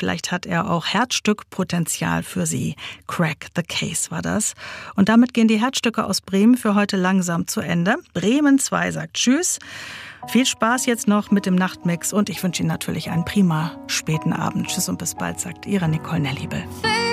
Vielleicht hat er auch Herzstückpotenzial für Sie. Crack the Case war das. Und damit gehen die Herzstücke aus Bremen für heute langsam zu Ende. Bremen 2 sagt Tschüss. Viel Spaß jetzt noch mit dem Nachtmix und ich wünsche Ihnen natürlich einen prima späten Abend. Tschüss und bis bald, sagt Ihre Nicole Nelliebel.